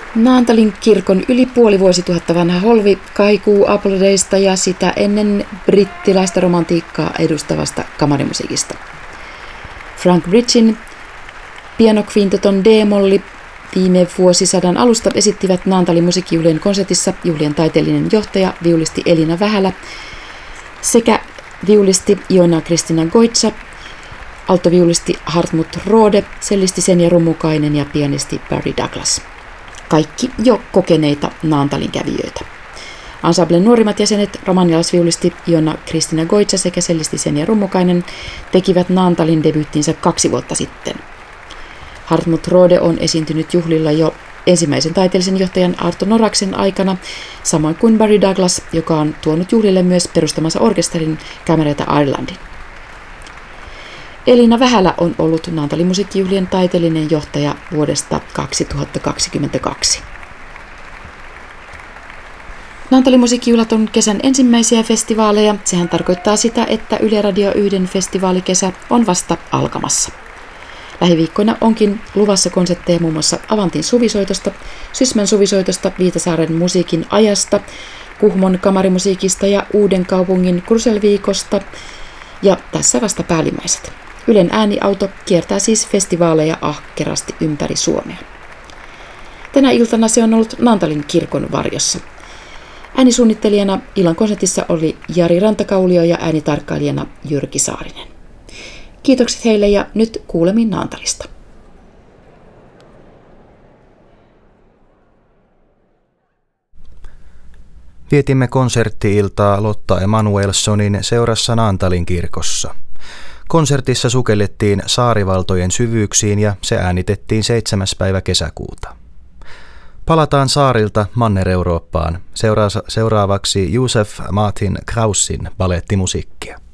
Naantalin kirkon yli puoli vuosituhatta vanha holvi kaikuu aplodeista ja sitä ennen brittiläistä romantiikkaa edustavasta kamarimusiikista. Frank Bridgen pianokvinteton D-molli viime vuosisadan alusta esittivät Naantalin musiikkijuhlien konsertissa juhlien taiteellinen johtaja, viulisti Elina Vähälä sekä viulisti Joona-Kristiina Goitsa, altoviulisti Hartmut Roode, cellisti Senja Rummukainen ja pianisti Barry Douglas. Kaikki jo kokeneita Naantalin kävijöitä. Ensemblen nuorimmat jäsenet, romanialaisviulisti Joona-Kristiina Goitsa sekä cellisti Senja Rummukainen, tekivät Naantalin debyyttinsä 2 vuotta sitten. Hartmut Roode on esiintynyt juhlilla jo ensimmäisen taiteellisen johtajan Arto Noraksen aikana, samoin kuin Barry Douglas, joka on tuonut juhlille myös perustamansa orkesterin Camerata Irelandin. Elina Vähälä on ollut Naantalin musiikkijuhlien taiteellinen johtaja vuodesta 2022. Naantalin musiikkijuhlat on kesän ensimmäisiä festivaaleja. Sehän tarkoittaa sitä, että Yle Radio 1 festivaalikesä on vasta alkamassa. Lähiviikkoina onkin luvassa konsertteja muun muassa Avantin suvisoitosta, Sysmän suvisoitosta, Viitasaaren musiikin ajasta, Kuhmon kamarimusiikista ja Uudenkaupungin Kruselviikosta. Ja tässä vasta päällimmäiset. Ylen ääniauto kiertää siis festivaaleja ahkerasti ympäri Suomea. Tänä iltana se on ollut Naantalin kirkon varjossa. Äänisuunnittelijana illan konsertissa oli Jari Rantakaulio ja äänitarkkailijana Jyrki Saarinen. Kiitokset heille ja nyt kuulemiin Naantalista. Vietimme konsertti-iltaa Lotta Emanuelssonin seurassa Naantalin kirkossa. Konsertissa sukellettiin saarivaltojen syvyyksiin ja se äänitettiin 7. päivä kesäkuuta. Palataan saarilta Manner-Eurooppaan. Seuraavaksi Josef Martin Kraussin balettimusiikkia.